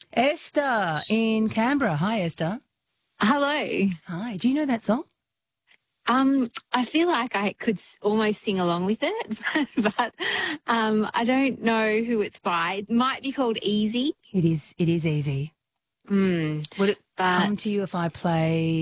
Esther in Canberra. Hi, Esther. Hello. Hi. Do you know that song? I feel like I could almost sing along with it, but I don't know who it's by. It might be called Easy. It is easy. Mm, Would it come to but you if I play